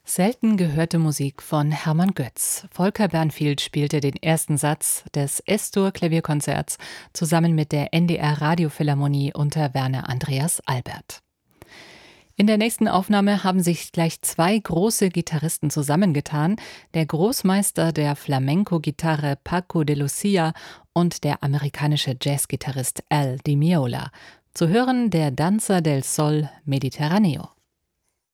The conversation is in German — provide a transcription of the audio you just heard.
Selten gehörte Musik von Hermann Götz. Volker Bernfield spielte den ersten Satz des S-Dur-Klavierkonzerts zusammen mit der NDR Radiophilharmonie unter Werner Andreas Albert. In der nächsten Aufnahme haben sich gleich zwei große Gitarristen zusammengetan, der Großmeister der Flamenco-Gitarre Paco de Lucia und der amerikanische Jazzgitarrist Al Di Meola. Zu hören der Danza del Sol Mediterraneo.